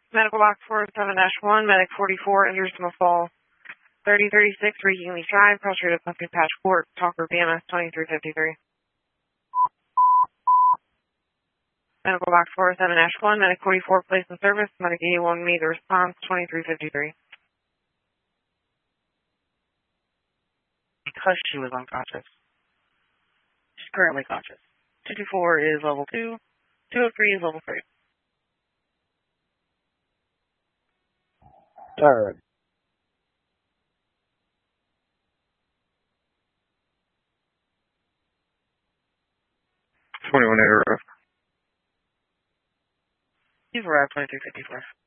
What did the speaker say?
Medical box 407-1, medic 44, injuries from a fall. 3036, Reeking Leaf Drive, cross street of Pumpkin Patch Court, Talker, BMS 2353. Medical box 407-1, medic 44, placed in service, medic 81, meet the response, 2353. Because she was unconscious. She's currently conscious. 224 is level 2, 203 is level 3. Alright. You've arrived 2354.